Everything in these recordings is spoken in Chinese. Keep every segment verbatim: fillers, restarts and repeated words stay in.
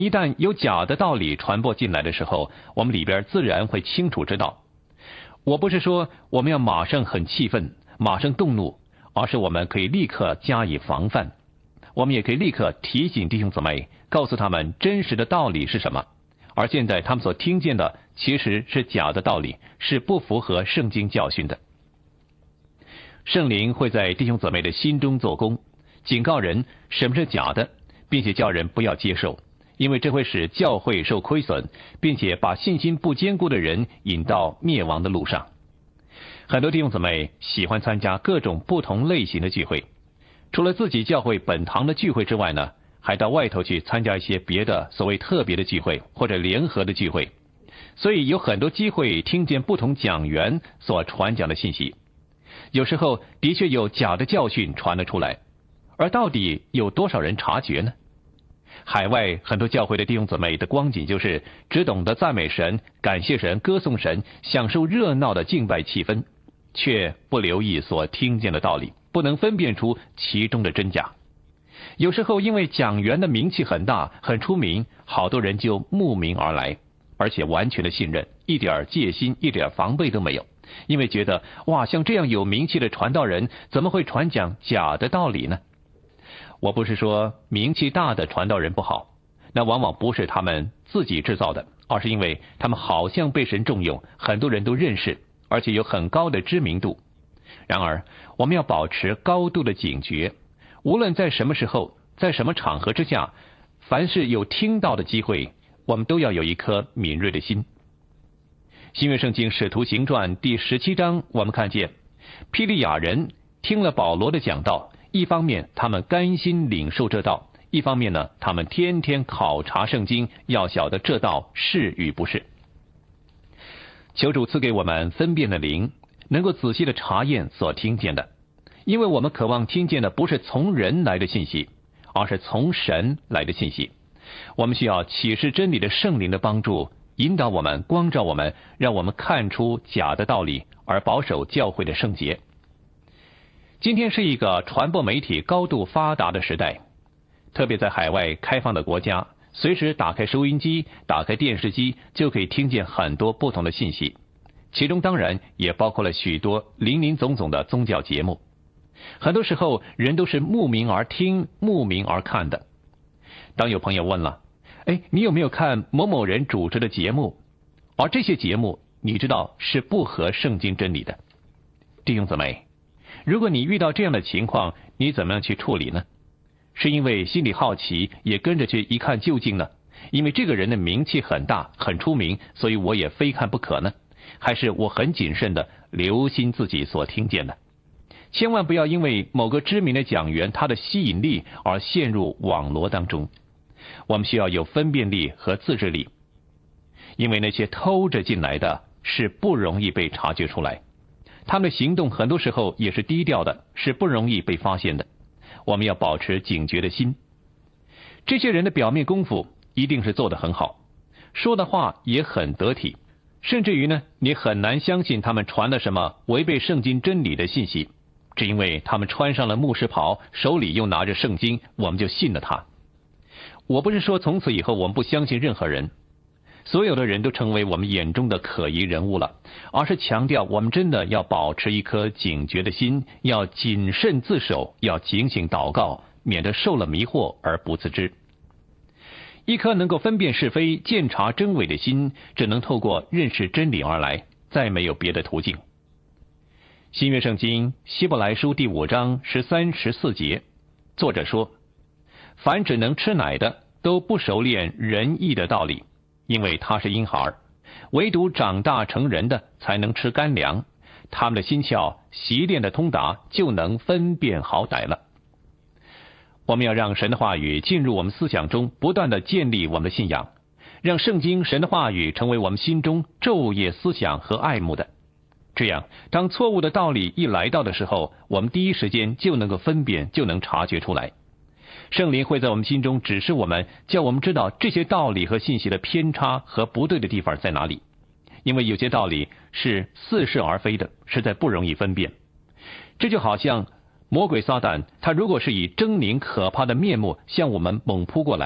一旦有假的道理传播进来的时候，我们里边自然会清楚知道。我不是说我们要马上很气愤，马上动怒，而是我们可以立刻加以防范。我们也可以立刻提醒弟兄姊妹，告诉他们真实的道理是什么。而现在他们所听见的其实是假的道理，是不符合圣经教训的。圣灵会在弟兄姊妹的心中做工，警告人什么是假的，并且叫人不要接受，因为这会使教会受亏损，并且把信心不坚固的人引到灭亡的路上。很多弟兄姊妹喜欢参加各种不同类型的聚会，除了自己教会本堂的聚会之外呢，还到外头去参加一些别的所谓特别的聚会或者联合的聚会，所以有很多机会听见不同讲员所传讲的信息。有时候的确有假的教训传了出来，而到底有多少人察觉呢？海外很多教会的弟兄姊妹的光景就是只懂得赞美神、感谢神、歌颂神，享受热闹的敬拜气氛，却不留意所听见的道理，不能分辨出其中的真假。有时候因为讲员的名气很大很出名，好多人就慕名而来，而且完全的信任，一点戒心一点防备都没有，因为觉得哇，像这样有名气的传道人怎么会传讲假的道理呢？我不是说名气大的传道人不好，那往往不是他们自己制造的，而是因为他们好像被神重用，很多人都认识，而且有很高的知名度。然而我们要保持高度的警觉，无论在什么时候，在什么场合之下，凡是有听到的机会，我们都要有一颗敏锐的心。新约圣经使徒行传第十七章，我们看见庇利亚人听了保罗的讲道，一方面他们甘心领受这道，一方面呢，他们天天考察圣经，要晓得这道是与不是。求主赐给我们分辨的灵，能够仔细的查验所听见的，因为我们渴望听见的不是从人来的信息，而是从神来的信息。我们需要启示真理的圣灵的帮助，引导我们，光照我们，让我们看出假的道理，而保守教会的圣洁。今天是一个传播媒体高度发达的时代，特别在海外开放的国家，随时打开收音机，打开电视机，就可以听见很多不同的信息，其中当然也包括了许多林林总总的宗教节目。很多时候人都是慕名而听，慕名而看的。当有朋友问了，哎，你有没有看某某人主持的节目？而这些节目你知道是不合圣经真理的。弟兄姊妹，如果你遇到这样的情况，你怎么样去处理呢？是因为心里好奇，也跟着去一看究竟呢？因为这个人的名气很大很出名，所以我也非看不可呢？还是我很谨慎的留心自己所听见的？千万不要因为某个知名的讲员他的吸引力而陷入网罗当中。我们需要有分辨力和自制力，因为那些偷着进来的是不容易被察觉出来，他们的行动很多时候也是低调的，是不容易被发现的。我们要保持警觉的心。这些人的表面功夫一定是做得很好，说的话也很得体，甚至于呢，你很难相信他们传了什么违背圣经真理的信息，只因为他们穿上了牧师袍，手里又拿着圣经，我们就信了他。我不是说从此以后我们不相信任何人，所有的人都成为我们眼中的可疑人物了，而是强调我们真的要保持一颗警觉的心，要谨慎自守，要警醒祷告，免得受了迷惑而不自知。一颗能够分辨是非、鉴察真伪的心，只能透过认识真理而来，再没有别的途径。新约圣经希伯来书第五章十三、十四节，作者说：凡只能吃奶的，都不熟练仁义的道理，因为他是婴孩；唯独长大成人的，才能吃干粮。他们的心窍习练的通达，就能分辨好歹了。我们要让神的话语进入我们思想中，不断的建立我们的信仰，让圣经神的话语成为我们心中昼夜思想和爱慕的。这样，当错误的道理一来到的时候，我们第一时间就能够分辨，就能察觉出来。圣灵会在我们心中指示我们，叫我们知道这些道理和信息的偏差和不对的地方在哪里。因为有些道理是似是而非的，实在不容易分辨。这就好像魔鬼撒旦，他如果是以狰狞可怕的面目向我们猛扑过来，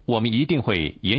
我们一定会赢。